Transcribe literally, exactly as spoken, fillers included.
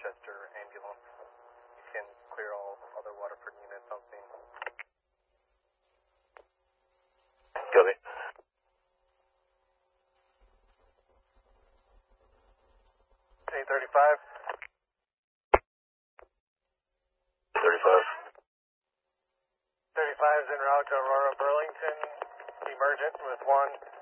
Rochester ambulance. You can clear all other Waterford units on scene. Copy. eight thirty-five. thirty-five. thirty-five is en route to Aurora Burlington, emergent with one